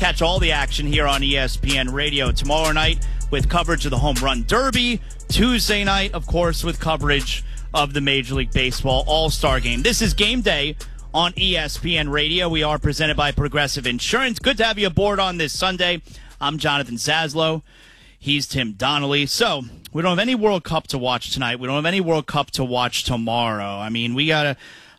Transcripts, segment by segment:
Catch all the action here on ESPN Radio tomorrow night with coverage of the Home Run Derby. Tuesday night, of course, with coverage of the Major League Baseball All-Star Game. This is Game Day on ESPN Radio. We are presented by Progressive Insurance. Good to have you aboard on this Sunday. I'm Jonathan Zaslow. He's Tim Donnelly. So, we don't have any World Cup to watch tonight. We don't have any World Cup to watch tomorrow. I mean, we gotta...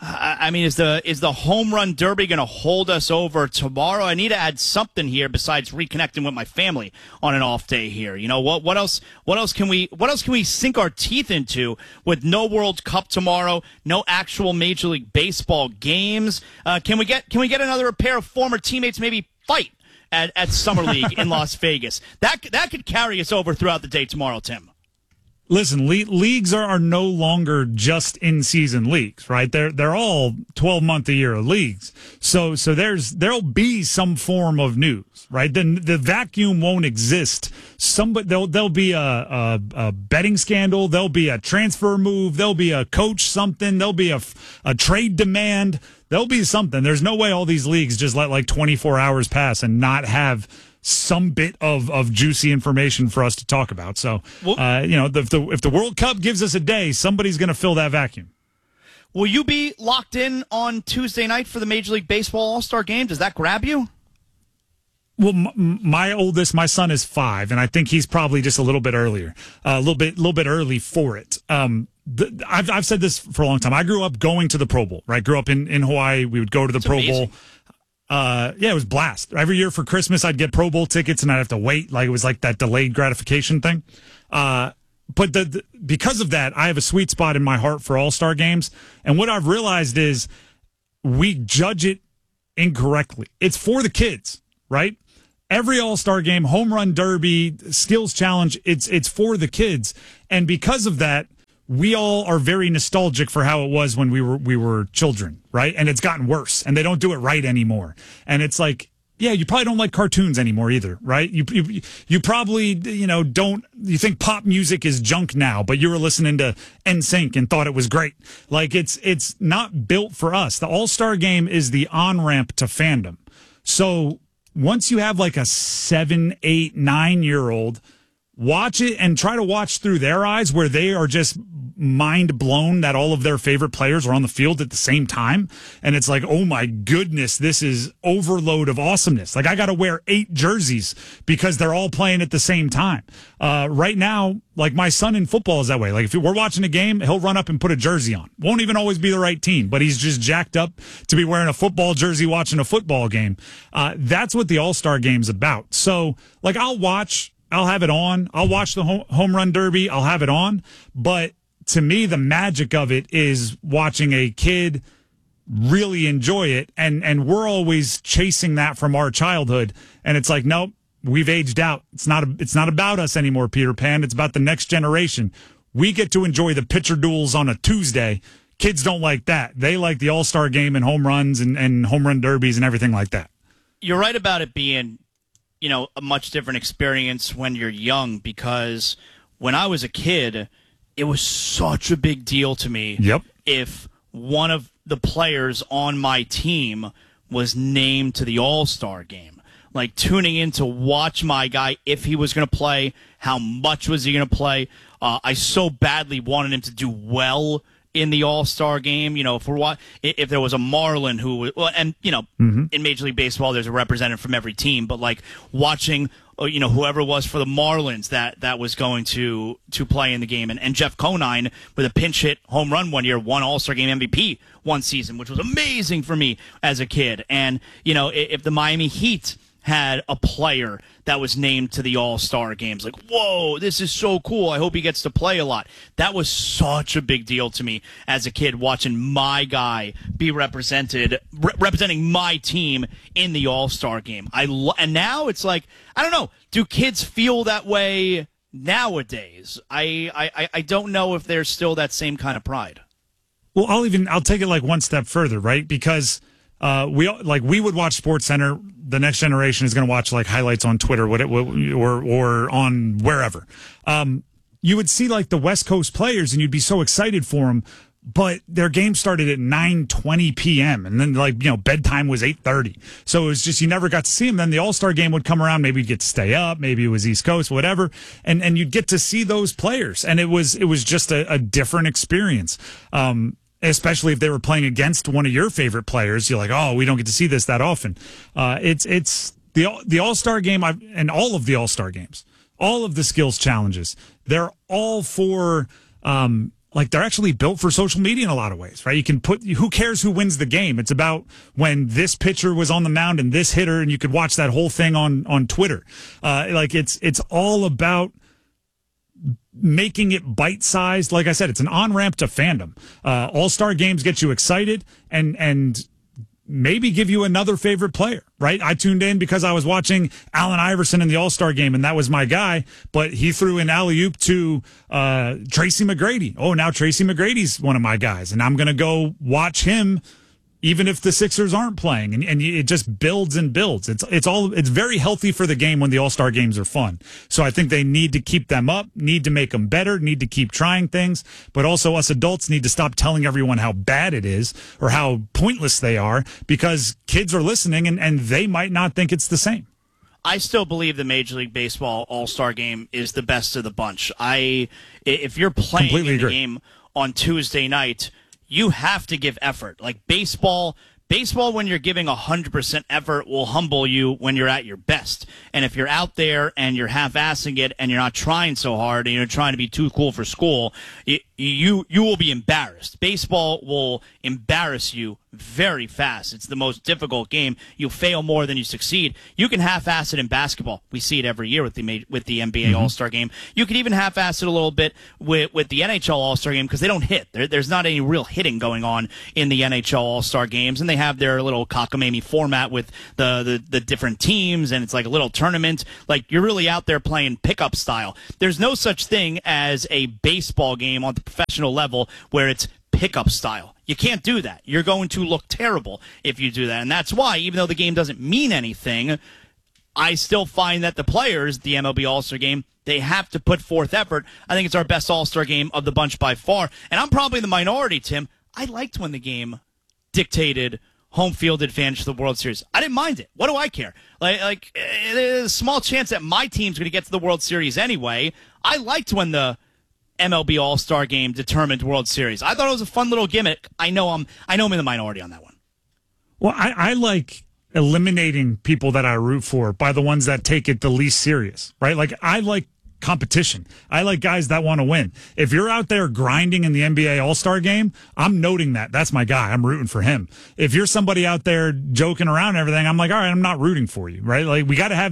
is the Home Run Derby going to hold us over tomorrow? I need to add something here besides reconnecting with my family on an off day here. You know what else can we sink our teeth into with no World Cup tomorrow, no actual Major League Baseball games? Can we get another pair of former teammates maybe fight at Summer League in Las Vegas? That could carry us over throughout the day tomorrow, Tim. Listen, leagues are no longer just in-season leagues, right? They're all 12-month-a-year leagues. So there'll be some form of news, right? Then the vacuum won't exist. There'll be a betting scandal. There'll be a transfer move. There'll be a coach something. There'll be a trade demand. There'll be something. There's no way all these leagues just let like 24 hours pass and not have some bit of juicy information for us to talk about. So, if the World Cup gives us a day, somebody's going to fill that vacuum. Will you be locked in on Tuesday night for the Major League Baseball All-Star Game? Does that grab you? Well, my son is 5, and I think he's probably just a little bit earlier, a little bit early for it. I've said this for a long time. I grew up going to the Pro Bowl, right? Grew up in Hawaii. We would go to the Pro Bowl. It was blast. Every year for Christmas, I'd get Pro Bowl tickets and I'd have to wait. Like it was like that delayed gratification thing. But because of that, I have a sweet spot in my heart for All-Star games. And what I've realized is we judge it incorrectly. It's for the kids, right? Every All-Star game, Home Run Derby, Skills Challenge, it's for the kids. And because of that, we all are very nostalgic for how it was when we were children, right? And it's gotten worse, and they don't do it right anymore. And it's like, yeah, you probably don't like cartoons anymore either, right? You probably, you think pop music is junk now, but you were listening to NSYNC and thought it was great. Like it's not built for us. The All-Star Game is the on-ramp to fandom. So once you have like a 7, 8, 9-year-old, watch it and try to watch through their eyes where they are just mind blown that all of their favorite players are on the field at the same time. And it's like, oh my goodness, this is overload of awesomeness. Like I got to wear 8 jerseys because they're all playing at the same time. Right now, like my son in football is that way. Like if we're watching a game, he'll run up and put a jersey on. Won't even always be the right team, but he's just jacked up to be wearing a football jersey watching a football game. That's what the All-Star Game's about. So like I'll have it on. I'll watch the Home Run Derby. I'll have it on. But to me, the magic of it is watching a kid really enjoy it. And we're always chasing that from our childhood. And it's like, nope, we've aged out. It's not about us anymore, Peter Pan. It's about the next generation. We get to enjoy the pitcher duels on a Tuesday. Kids don't like that. They like the All-Star Game and home runs and home run derbies and everything like that. You're right about it being a much different experience when you're young, because when I was a kid, it was such a big deal to me if one of the players on my team was named to the All-Star Game. Like tuning in to watch my guy, if he was going to play, how much was he going to play. I so badly wanted him to do well in the All-Star Game. If there was a Marlin who, in Major League Baseball, there's a representative from every team, but like watching, whoever it was for the Marlins that was going to play in the game, and Jeff Conine with a pinch hit home run one year, won All-Star Game MVP one season, which was amazing for me as a kid. And, if the Miami Heat had a player that was named to the All-Star games, like, whoa, this is so cool. I hope he gets to play a lot. That was such a big deal to me as a kid, watching my guy be representing my team in the All-Star game. And now it's like, I don't know, do kids feel that way nowadays? I don't know if there's still that same kind of pride. Well, I'll take it like one step further, right? Because we would watch SportsCenter. The next generation is going to watch like highlights on Twitter, or on wherever. You would see like the West Coast players, and you'd be so excited for them. but their game started at 9:20 p.m. and then bedtime was 8:30. So it was just, you never got to see them. Then the All-Star game would come around. Maybe you'd get to stay up. Maybe it was East Coast, whatever. And you'd get to see those players. And it was just a different experience. Especially if they were playing against one of your favorite players. You're like, oh, we don't get to see this that often. It's the All-Star game and all of the All-Star games, all of the skills challenges, they're all for, they're actually built for social media in a lot of ways, right? You can who cares who wins the game? It's about when this pitcher was on the mound and this hitter, and you could watch that whole thing on Twitter. It's all about making it bite-sized. Like I said, it's an on-ramp to fandom. All-Star games get you excited and maybe give you another favorite player, right? I tuned in because I was watching Allen Iverson in the All-Star game, and that was my guy, but he threw an alley-oop to Tracy McGrady. Oh, now Tracy McGrady's one of my guys, and I'm going to go watch him even if the Sixers aren't playing, and it just builds and builds. It's very healthy for the game when the All-Star games are fun. So I think they need to keep them up, need to make them better, need to keep trying things, but also us adults need to stop telling everyone how bad it is or how pointless they are, because kids are listening and they might not think it's the same. I still believe the Major League Baseball All-Star game is the best of the bunch. If you're playing in the game on Tuesday night, you have to give effort. Like baseball, when you're giving 100% effort will humble you when you're at your best. And if you're out there and you're half-assing it and you're not trying so hard and you're trying to be too cool for school, you will be embarrassed. Baseball will embarrass you very fast. It's the most difficult game. You fail more than you succeed. You can half-ass it in basketball. We see it every year with the NBA All-Star game. You can even half-ass it a little bit with the NHL All-Star game because they don't hit. There's not any real hitting going on in the NHL All-Star games, and they have their little cockamamie format with the different teams, and it's like a little tournament. Like, you're really out there playing pickup style. There's no such thing as a baseball game on the professional level where it's pickup style. You can't do that. You're going to look terrible if you do that. And that's why, even though the game doesn't mean anything, I still find that the players, the MLB All-Star game, they have to put forth effort. I think it's our best All-Star game of the bunch by far. And I'm probably the minority, Tim. I liked when the game dictated home field advantage to the World Series. I didn't mind it. What do I care? Like there's a small chance that my team's going to get to the World Series anyway. I liked when the MLB All-Star game determined World Series. I thought it was a fun little gimmick. I know I'm in the minority on that one. Well, I like eliminating people that I root for by the ones that take it the least serious, right? Like, I like competition. I like guys that want to win. If you're out there grinding in the NBA All-Star game, I'm noting that. That's my guy. I'm rooting for him. If you're somebody out there joking around and everything, I'm like, all right, I'm not rooting for you, right? Like, we got to have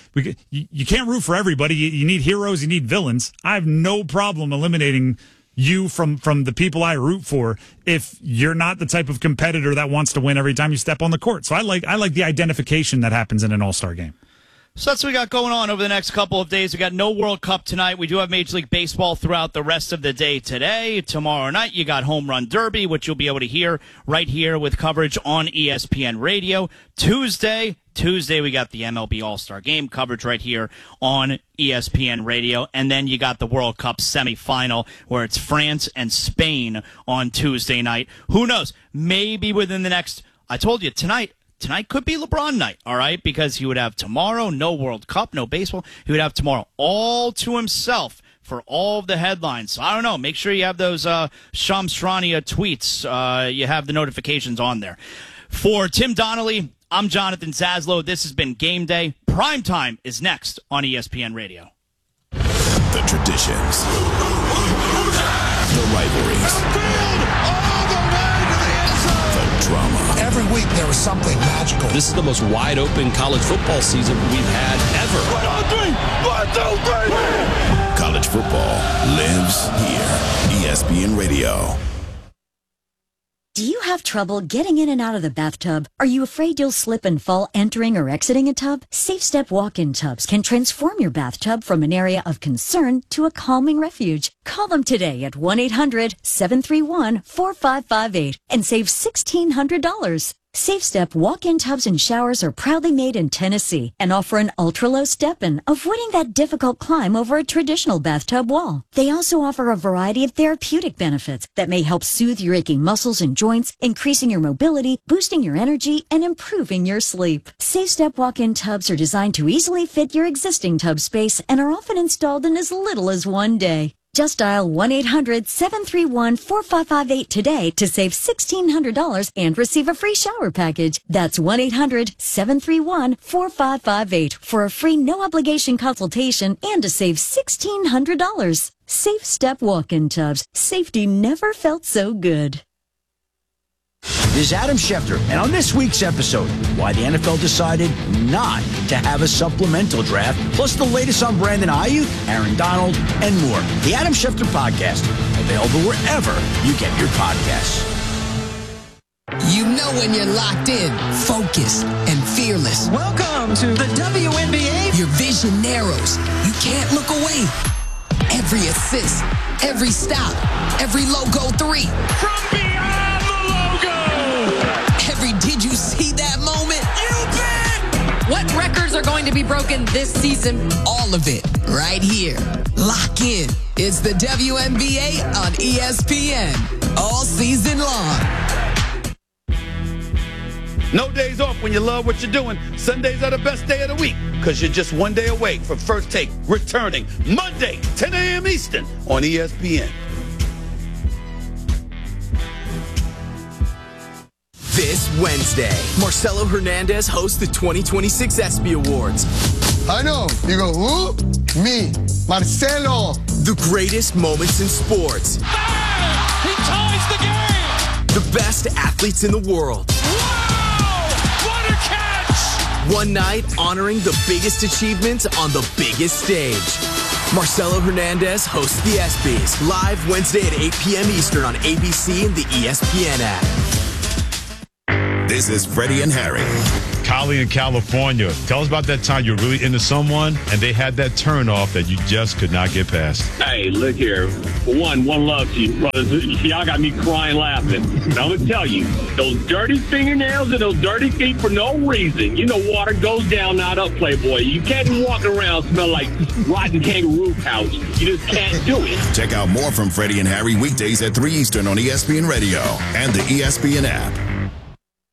you can't root for everybody. You need heroes, you need villains. I have no problem eliminating you from the people I root for if you're not the type of competitor that wants to win every time you step on the court. So I like the identification that happens in an All-Star game. So that's what we got going on over the next couple of days. We got no World Cup tonight. We do have Major League Baseball throughout the rest of the day today. Tomorrow night, you got Home Run Derby, which you'll be able to hear right here with coverage on ESPN Radio. Tuesday, we got the MLB All-Star Game coverage right here on ESPN Radio. And then you got the World Cup semifinal where it's France and Spain on Tuesday night. Who knows? Maybe within the next, I told you, tonight could be LeBron night, all right? Because he would have tomorrow, no World Cup, no baseball. He would have tomorrow all to himself for all of the headlines. So I don't know. Make sure you have those Shams Charania tweets. You have the notifications on there. For Tim Donnelly, I'm Jonathan Zaslow. This has been Game Day. Primetime is next on ESPN Radio. The traditions. The rivalries. The drama. Every week there was something magical. This is the most wide-open college football season we've had ever. 1, 2, 3. College football lives here. ESPN Radio. Do you have trouble getting in and out of the bathtub? Are you afraid you'll slip and fall entering or exiting a tub? Safe Step walk-in tubs can transform your bathtub from an area of concern to a calming refuge. Call them today at 1-800-731-4558 and save $1,600. SafeStep walk-in tubs and showers are proudly made in Tennessee and offer an ultra-low step-in, avoiding that difficult climb over a traditional bathtub wall. They also offer a variety of therapeutic benefits that may help soothe your aching muscles and joints, increasing your mobility, boosting your energy, and improving your sleep. SafeStep walk-in tubs are designed to easily fit your existing tub space and are often installed in as little as one day. Just dial 1-800-731-4558 today to save $1,600 and receive a free shower package. That's 1-800-731-4558 for a free no-obligation consultation and to save $1,600. SafeStep walk-in tubs. Safety never felt so good. This is Adam Schefter, and on this week's episode, why the NFL decided not to have a supplemental draft, plus the latest on Brandon Ayuk, Aaron Donald, and more. The Adam Schefter Podcast, available wherever you get your podcasts. You know when you're locked in, focused, and fearless. Welcome to the WNBA. Your vision narrows. You can't look away. Every assist, every stop, every logo three. From beyond the logo. Every did you see that moment? You bet. What records are going to be broken this season? All of it right here. Lock in. It's the WNBA on ESPN. All season long. No days off when you love what you're doing. Sundays are the best day of the week because you're just one day away from First Take returning Monday, 10 a.m. Eastern on ESPN. This Wednesday, Marcelo Hernandez hosts the 2026 ESPY Awards. I know. You go, who? Me, Marcelo. The greatest moments in sports. Bang! He ties the game! The best athletes in the world. Wow! What a catch! One night honoring the biggest achievements on the biggest stage. Marcelo Hernandez hosts the ESPYs live Wednesday at 8 p.m. Eastern on ABC and the ESPN app. This is Freddie and Harry. Kylie in California. Tell us about that time you're really into someone and they had that turn off that you just could not get past. Hey, look here. For one love to you, brothers. Y'all got me crying laughing. And I'm going to tell you, those dirty fingernails and those dirty feet for no reason. You know water goes down, not up, Playboy. You can't walk around smell like rotten kangaroo pouch. You just can't do it. Check out more from Freddie and Harry weekdays at 3 Eastern on ESPN Radio and the ESPN app.